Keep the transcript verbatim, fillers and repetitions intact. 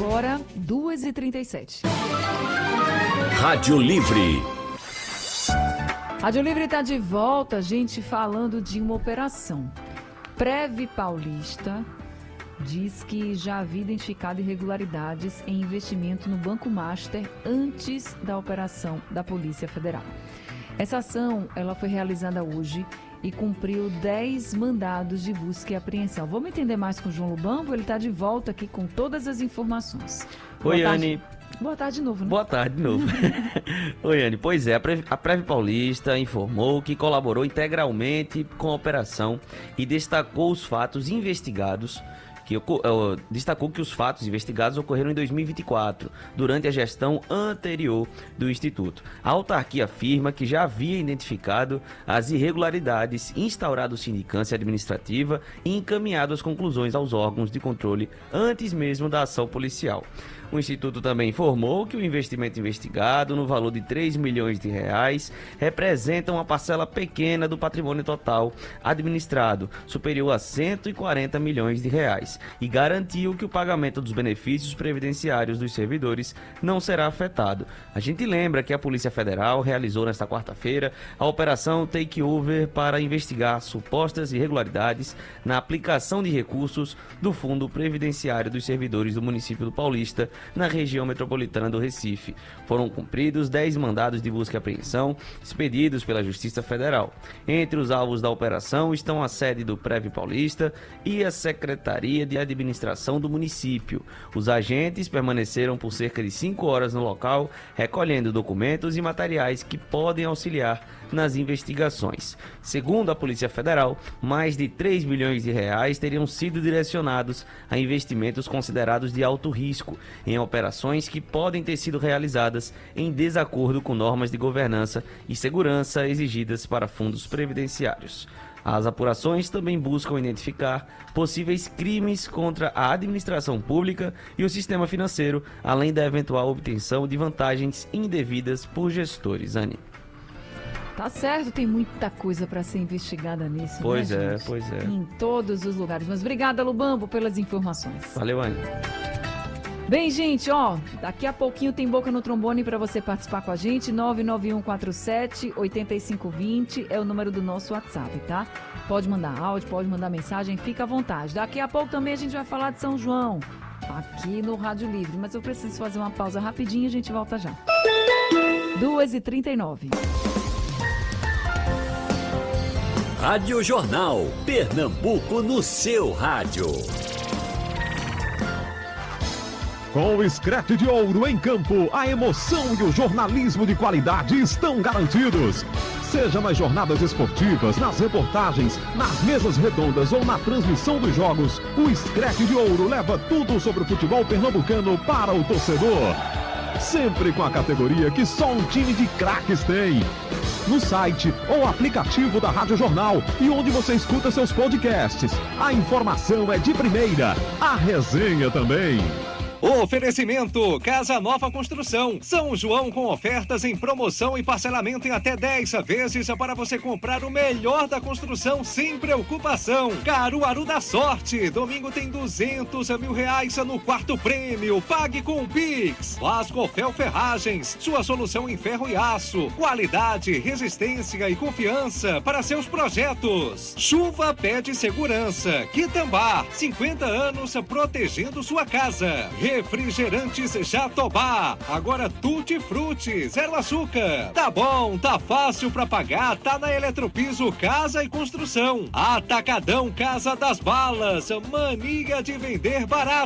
agora, duas e trinta e sete. Rádio Livre. Rádio Livre está de volta, gente, falando de uma operação. Prev Paulista diz que já havia identificado irregularidades em investimento no Banco Master antes da operação da Polícia Federal. Essa ação ela foi realizada hoje e cumpriu dez mandados de busca e apreensão. Vamos entender mais com o João Lubambo, ele está de volta aqui com todas as informações. Oi, Anne. Boa tarde de novo, né? Boa tarde de novo. Oi, Anne. Pois é, a Prev, a Prev Paulista informou que colaborou integralmente com a operação e destacou os fatos investigados que uh, destacou que os fatos investigados ocorreram em dois mil e vinte e quatro, durante a gestão anterior do Instituto. A autarquia afirma que já havia identificado as irregularidades, instaurado sindicância administrativa e encaminhado as conclusões aos órgãos de controle antes mesmo da ação policial. O Instituto também informou que o investimento investigado, no valor de três milhões de reais, representa uma parcela pequena do patrimônio total administrado, superior a cento e quarenta milhões de reais, e garantiu que o pagamento dos benefícios previdenciários dos servidores não será afetado. A gente lembra que a Polícia Federal realizou nesta quarta-feira a Operação Takeover para investigar supostas irregularidades na aplicação de recursos do Fundo Previdenciário dos Servidores do município do Paulista, na região metropolitana do Recife. Foram cumpridos dez mandados de busca e apreensão expedidos pela Justiça Federal. Entre os alvos da operação estão a sede do Prev Paulista e a Secretaria de Administração do município. Os agentes permaneceram por cerca de cinco horas no local, recolhendo documentos e materiais que podem auxiliar nas investigações. Segundo a Polícia Federal, mais de três milhões de reais teriam sido direcionados a investimentos considerados de alto risco, em operações que podem ter sido realizadas em desacordo com normas de governança e segurança exigidas para fundos previdenciários. As apurações também buscam identificar possíveis crimes contra a administração pública e o sistema financeiro, além da eventual obtenção de vantagens indevidas por gestores. Anny. Tá certo, tem muita coisa para ser investigada nisso, Pois né, é, gente? pois é. Em todos os lugares. Mas obrigada, Lubambo, pelas informações. Valeu, Anny. Bem, gente, ó, daqui a pouquinho tem Boca no Trombone para você participar com a gente. nove nove um quatro sete oito cinco dois zero é o número do nosso WhatsApp, tá? Pode mandar áudio, pode mandar mensagem, fica à vontade. Daqui a pouco também a gente vai falar de São João, aqui no Rádio Livre. Mas eu preciso fazer uma pausa rapidinho e a gente volta já. duas e trinta e nove. Rádio Jornal, Pernambuco no seu rádio. Com o Screte de Ouro em campo, a emoção e o jornalismo de qualidade estão garantidos. Seja nas jornadas esportivas, nas reportagens, nas mesas redondas ou na transmissão dos jogos, o Screte de Ouro leva tudo sobre o futebol pernambucano para o torcedor. Sempre com a categoria que só um time de craques tem. No site ou aplicativo da Rádio Jornal e onde você escuta seus podcasts. A informação é de primeira, a resenha também. Oferecimento Casa Nova Construção. São João com ofertas em promoção e parcelamento em até dez vezes para você comprar o melhor da construção sem preocupação. Caruaru da Sorte. Domingo tem duzentos mil reais no quarto prêmio. Pague com o Pix. Vascofel Ferragens. Sua solução em ferro e aço. Qualidade, resistência e confiança para seus projetos. Chuva Pede Segurança. Quitambá. cinquenta anos protegendo sua casa. Refrigerantes Jatobá, agora Tutti Frutti, zero açúcar. Tá bom, tá fácil pra pagar, tá na Eletropiso Casa e Construção. Atacadão Casa das Balas, mania de vender barato.